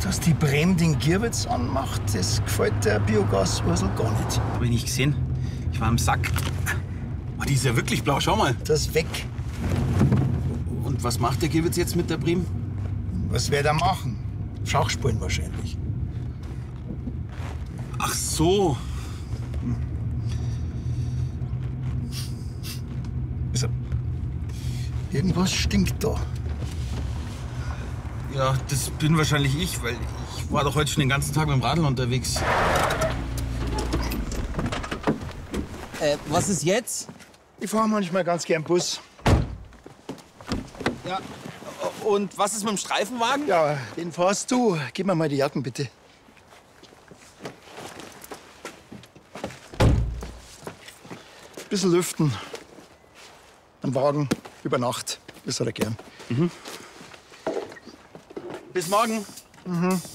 Dass die Brem den Gierwitz anmacht, das gefällt der Biogas-Ursel gar nicht. Hab ich nicht gesehen. Ich war im Sack. Oh, die ist ja wirklich blau, schau mal. Das ist weg. Und was macht der Gierwitz jetzt mit der Brem? Was wird er machen? Schachspulen wahrscheinlich. Ach so. Also, irgendwas stinkt da. Ja, das bin wahrscheinlich ich, weil ich war doch heute schon den ganzen Tag mit dem Radl unterwegs. Was ist jetzt? Ich fahre manchmal ganz gern Bus. Ja. Und was ist mit dem Streifenwagen? Ja, den fahrst du. Gib mir mal die Jacken, bitte. Bisschen lüften. Am Wagen über Nacht. Das hat er gern. Bis morgen. Mhm.